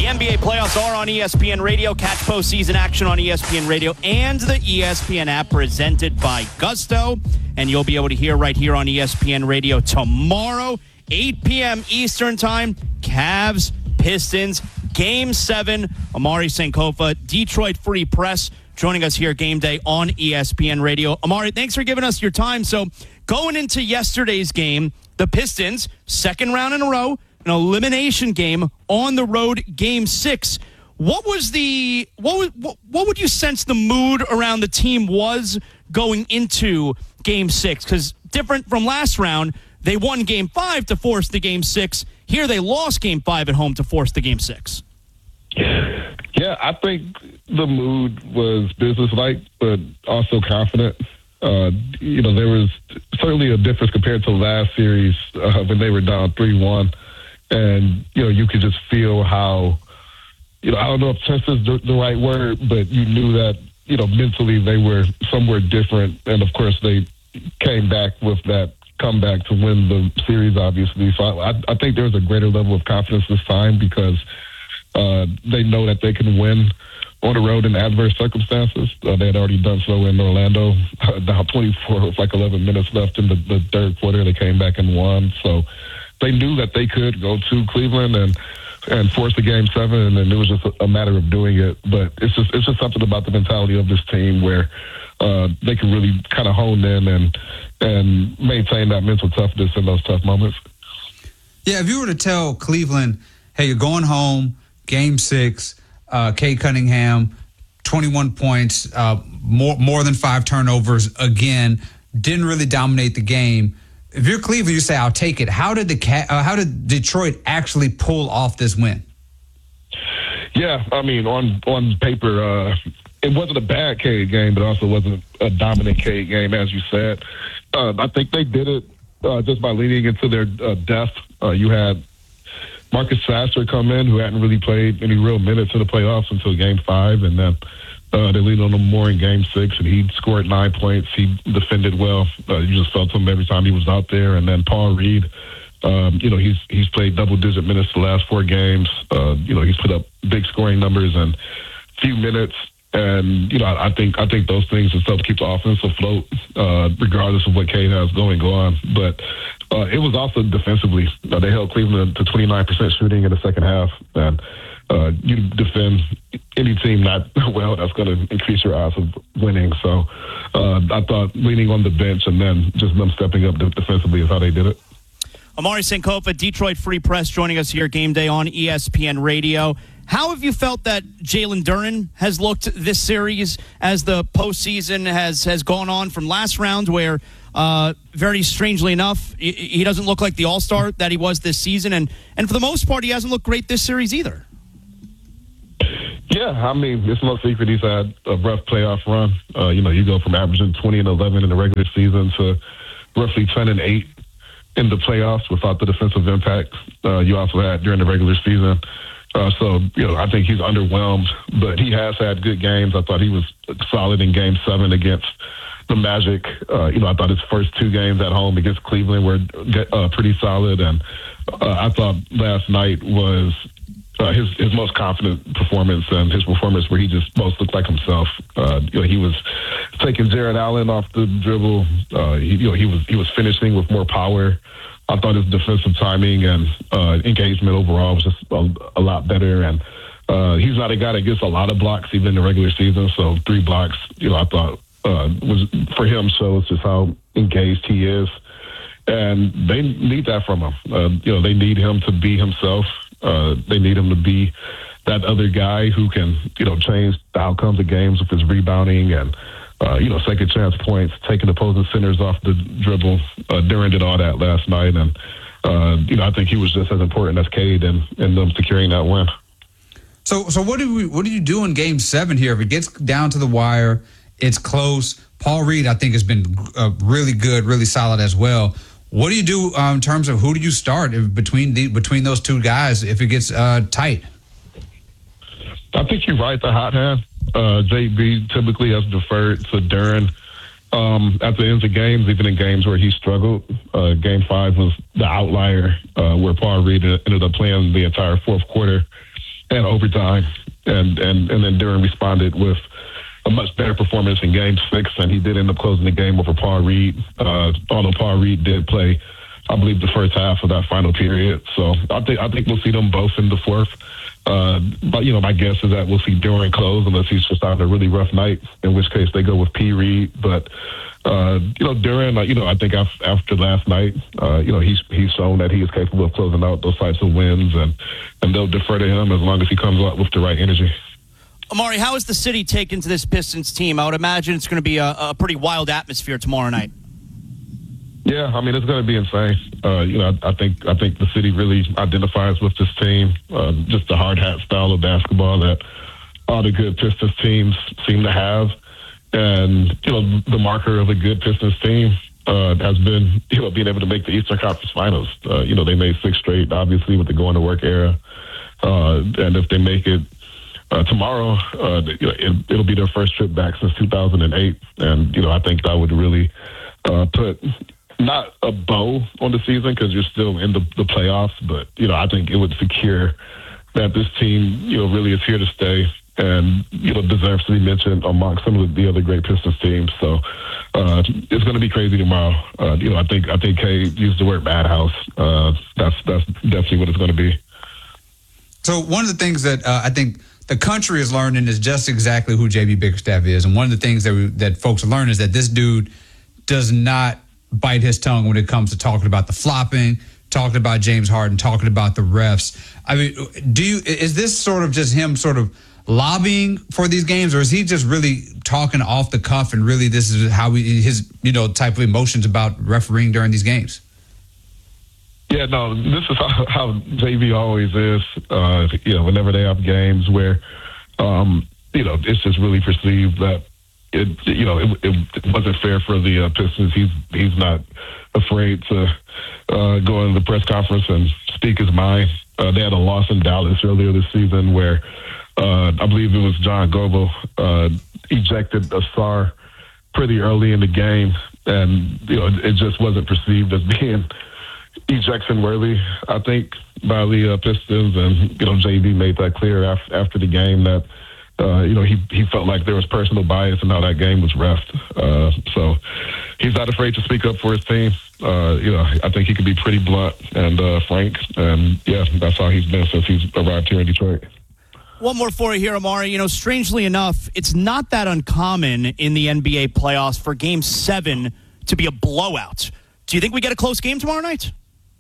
NBA playoffs are on ESPN Radio. Catch postseason action on ESPN Radio and the ESPN app presented by Gusto. And you'll be able to hear right here on ESPN Radio tomorrow, 8 p.m. Eastern Time. Cavs, Pistons, Game 7. Amari Sankofa, Detroit Free Press, joining us here game day on ESPN Radio. Amari, thanks for giving us your time. So going into yesterday's game, the Pistons, second round in a row, an elimination game on the road, Game 6. What would you sense the mood around the team was going into Game 6? Because different from last round, they won Game 5 to force the Game 6. Here they lost Game 5 at home to force the Game 6. Yeah, I think the mood was businesslike, but also confident. There was certainly a difference compared to last series when they were down 3-1. And, you could just feel how, I don't know if tense is the right word, but you knew that, mentally they were somewhere different. And, of course, they came back with that comeback to win the series, obviously. So I think there's a greater level of confidence this time because they know that they can win on the road in adverse circumstances. They had already done so in Orlando, down 24 with 11 minutes left in the third quarter. They came back and won. So they knew that they could go to Cleveland and force the Game 7, and it was just a matter of doing it. But it's just something about the mentality of this team where they can really kind of hone in and maintain that mental toughness in those tough moments. Yeah, if you were to tell Cleveland, hey, you're going home, Game 6, Cade Cunningham, 21 points, more than 5 turnovers again, didn't really dominate the game. If you're Cleveland, you say, I'll take it. How did Detroit actually pull off this win? Yeah, I mean, on paper, it wasn't a bad Cade game, but also wasn't a dominant Cade game, as you said. I think they did it just by leaning into their depth. You had Marcus Sasser come in, who hadn't really played any real minutes in the playoffs until Game 5, and then they leaned on him more in Game 6, and he scored 9 points. He defended well. You just felt him every time he was out there. And then Paul Reed, he's played double-digit minutes the last 4 games. He's put up big scoring numbers in few minutes. And, I think those things just help keep the offense afloat, regardless of what Cade has going on. But it was also defensively. They held Cleveland to 29% shooting in the second half. And you defend any team not well, that's going to increase your odds of winning. So I thought leaning on the bench and then just them stepping up defensively is how they did it. Amari Sankofa, Detroit Free Press, joining us here game day on ESPN Radio. How have you felt that Jalen Duren has looked this series as the postseason has gone on from last round where, very strangely enough, he doesn't look like the all-star that he was this season, and for the most part, he hasn't looked great this series either. Yeah, I mean, it's no secret he's had a rough playoff run. You go from averaging 20 and 11 in the regular season to roughly 10 and 8 in the playoffs without the defensive impact you also had during the regular season. I think he's underwhelmed, but he has had good games. I thought he was solid in Game 7 against the Magic. I thought his first 2 games at home against Cleveland were pretty solid, and I thought last night was his most confident performance and his performance where he just most looked like himself. He was taking Jared Allen off the dribble. He was finishing with more power. I thought his defensive timing and engagement overall was just a lot better. And he's not a guy that gets a lot of blocks even in the regular season. So 3 blocks, I thought was for him shows just how engaged he is. And they need that from him. They need him to be himself. They need him to be that other guy who can, change the outcomes of games with his rebounding and, second chance points, taking opposing centers off the dribble. Duren did all that last night. And, I think he was just as important as Cade in them securing that win. So what do you do in Game 7 here? If it gets down to the wire, it's close. Paul Reed, I think, has been really good, really solid as well. What do you do in terms of who do you start between those 2 guys if it gets tight? I think you ride the hot hand. JB typically has deferred to Duren at the ends of games, even in games where he struggled. Game 5 was the outlier where Paul Reed ended up playing the entire fourth quarter and overtime. And then Duren responded with a much better performance in Game 6, and he did end up closing the game over Paul Reed. Although Paul Reed did play, I believe, the first half of that final period. So I think we'll see them both in the fourth. But, my guess is that we'll see Duren close unless he's just having a really rough night, in which case they go with P. Reed. But, Duren, I think after last night, he's shown that he is capable of closing out those types of wins, and they'll defer to him as long as he comes out with the right energy. Amari, how is the city taken to this Pistons team? I would imagine it's going to be a pretty wild atmosphere tomorrow night. Yeah, it's going to be insane. I think the city really identifies with this team, just the hard hat style of basketball that all the good Pistons teams seem to have. And, the marker of a good Pistons team has been, being able to make the Eastern Conference Finals. They made 6 straight, obviously, with the going to work era. And if they make it tomorrow, it'll be their first trip back since 2008. And, I think that would really put not a bow on the season because you're still in the playoffs, but, I think it would secure that this team, really is here to stay and, deserves to be mentioned among some of the other great Pistons teams. So it's going to be crazy tomorrow. I think Kay used the word madhouse. That's definitely what it's going to be. So one of the things that I think the country is learning is just exactly who J.B. Bickerstaff is. And one of the things that folks are learning is that this dude does not bite his tongue when it comes to talking about the flopping, talking about James Harden, talking about the refs. Is this sort of just him sort of lobbying for these games, or is he just really talking off the cuff and really this is how his type of emotions about refereeing during these games? Yeah, no, this is how JV always is. Whenever they have games where, it's just really perceived that it wasn't fair for the Pistons. He's not afraid to go into the press conference and speak his mind. They had a loss in Dallas earlier this season where I believe it was John Goble ejected Asar pretty early in the game, and it just wasn't perceived as being ejection worthy, I think, by the Pistons. And JV made that clear after the game that he felt like there was personal bias in how that game was refed. So he's not afraid to speak up for his team. I think he can be pretty blunt and frank. And, yeah, that's how he's been since he's arrived here in Detroit. One more for you here, Amari. Strangely enough, it's not that uncommon in the NBA playoffs for Game 7 to be a blowout. Do you think we get a close game tomorrow night?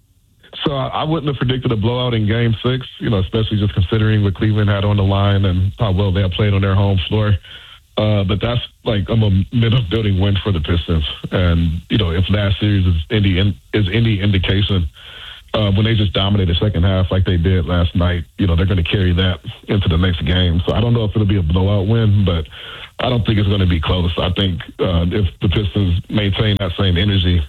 So I wouldn't have predicted a blowout in Game 6, especially just considering what Cleveland had on the line and how well they have played on their home floor. But that's like a momentum-building win for the Pistons. And, if last series is any indication, when they just dominated the second half like they did last night, they're going to carry that into the next game. So I don't know if it'll be a blowout win, but I don't think it's going to be close. I think if the Pistons maintain that same energy,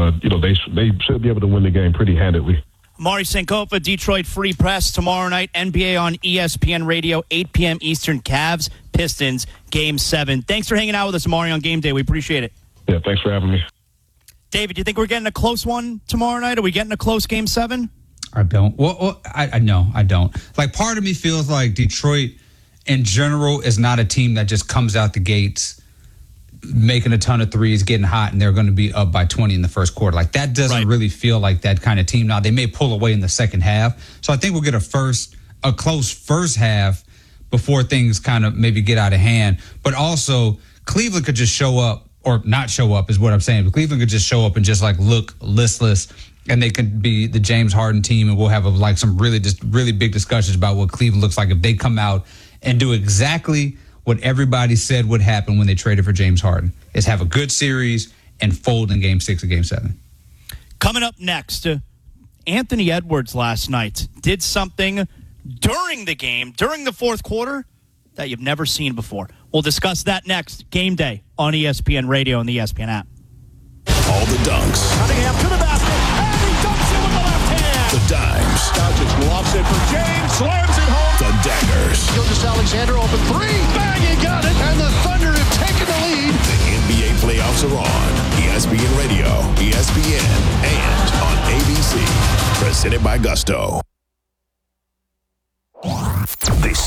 they should be able to win the game pretty handedly. Amari Sankofa, Detroit Free Press, tomorrow night, NBA on ESPN Radio, 8 p.m. Eastern, Cavs, Pistons, Game 7. Thanks for hanging out with us, Amari, on Game Day. We appreciate it. Yeah, thanks for having me. David, do you think we're getting a close one tomorrow night? Are we getting a close Game 7? I don't. Well, I don't. Like, part of me feels like Detroit in general is not a team that just comes out the gates making a ton of threes, getting hot, and they're going to be up by 20 in the first quarter. Like, that doesn't really feel like that kind of team. Now, they may pull away in the second half. So I think we'll get a close first half before things kind of maybe get out of hand. But also, Cleveland could just show up, or not show up is what I'm saying. But Cleveland could just show up and just look listless, and they could be the James Harden team, and we'll have some really big discussions about what Cleveland looks like if they come out and do exactly what everybody said would happen when they traded for James Harden, is have a good series and fold in Game 6 or Game 7. Coming up next, Anthony Edwards last night did something during the game, during the fourth quarter, that you've never seen before. We'll discuss that next. Game Day on ESPN Radio and the ESPN app. All the dunks. Cunningham to the basket, and he dunks it with the left hand. The dimes. Doncic lofts it for James, slams it home. The daggers. Gilgeous-Alexander open three, bang, he got it, and the Thunder have taken the lead. The NBA playoffs are on ESPN Radio, ESPN, and on ABC. Presented by Gusto.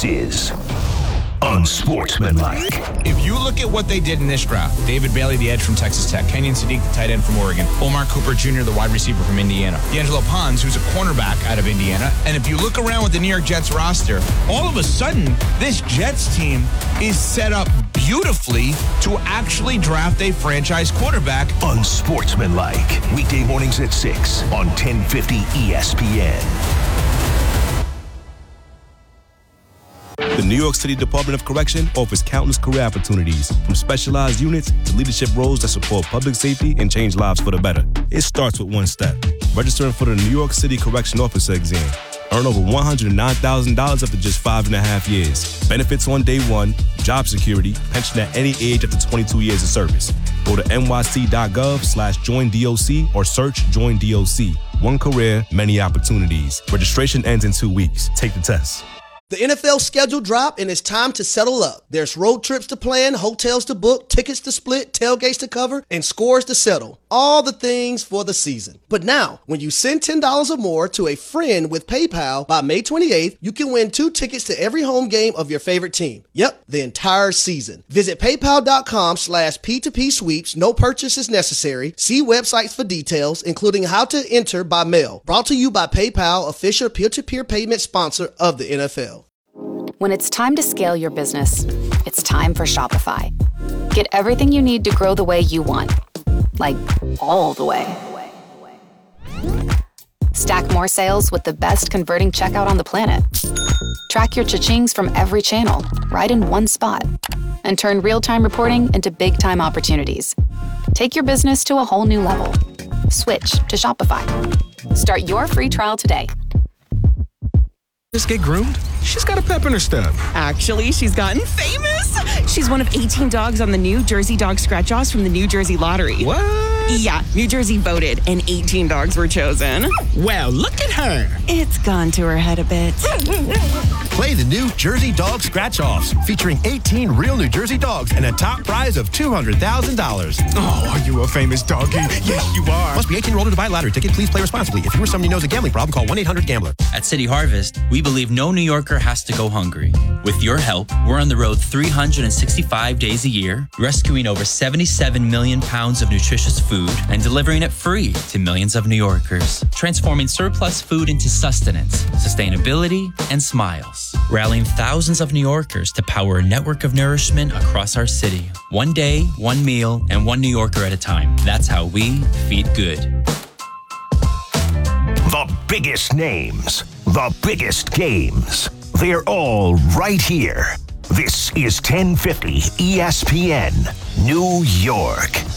This is unsportsmanlike. If you look at what they did in this draft, David Bailey, the edge from Texas Tech, Kenyon Sadiq, the tight end from Oregon, Omar Cooper Jr., the wide receiver from Indiana, D'Angelo Pons, who's a cornerback out of Indiana. And if you look around with the New York Jets roster, all of a sudden, this Jets team is set up beautifully to actually draft a franchise quarterback. Unsportsmanlike. Weekday mornings at 6 on 1050 ESPN. The New York City Department of Correction offers countless career opportunities, from specialized units to leadership roles that support public safety and change lives for the better. It starts with one step: registering for the New York City Correction Officer exam. Earn over $109,000 after just 5.5 years. Benefits on day one, job security, pension at any age after 22 years of service. Go to nyc.gov/joinDOC or search Join DOC. One career, many opportunities. Registration ends in 2 weeks. Take the test. The NFL schedule dropped, and it's time to settle up. There's road trips to plan, hotels to book, tickets to split, tailgates to cover, and scores to settle. All the things for the season. But now, when you send $10 or more to a friend with PayPal by May 28th, you can win 2 tickets to every home game of your favorite team. Yep, the entire season. Visit paypal.com/P2P sweeps. No purchase is necessary. See websites for details, including how to enter by mail. Brought to you by PayPal, official peer-to-peer payment sponsor of the NFL. When it's time to scale your business, it's time for Shopify. Get everything you need to grow the way you want. Like, all the way. Stack more sales with the best converting checkout on the planet. Track your cha-chings from every channel, right in one spot. And turn real-time reporting into big-time opportunities. Take your business to a whole new level. Switch to Shopify. Start your free trial today. Just get groomed? She's got a pep in her step. Actually, she's gotten famous. She's one of 18 dogs on the New Jersey Dog Scratch-Offs from the New Jersey Lottery. What? Yeah, New Jersey voted, and 18 dogs were chosen. Well, look at her. It's gone to her head a bit. Play the New Jersey Dog Scratch-Offs, featuring 18 real New Jersey dogs and a top prize of $200,000. Oh, are you a famous doggy? Yes, you are. Must be 18 years old to buy a lottery ticket. Please play responsibly. If you or somebody knows a gambling problem, call 1-800-GAMBLER. At City Harvest, we believe no New Yorker has to go hungry. With your help, we're on the road 365 days a year, rescuing over 77 million pounds of nutritious food and delivering it free to millions of New Yorkers, transforming surplus food into sustenance, sustainability, and smiles, rallying thousands of New Yorkers to power a network of nourishment across our city. One day, one meal, and one New Yorker at a time. That's how we feed good. The biggest names, the biggest games. They're all right here. This is 1050 ESPN, New York.